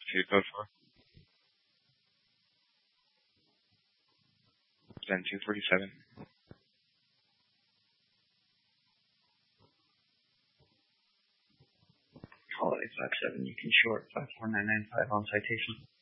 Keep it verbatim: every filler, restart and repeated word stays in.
Two code for. Then two forty-seven. Holiday five seven, you can short five four nine nine five on citation.